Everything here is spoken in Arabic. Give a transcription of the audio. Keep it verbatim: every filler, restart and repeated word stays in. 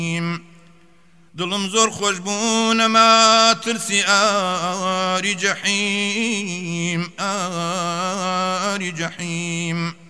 دڵم زۆر خۆش بوو نەما ترسی ئاری جەحیم ئاری جەحیم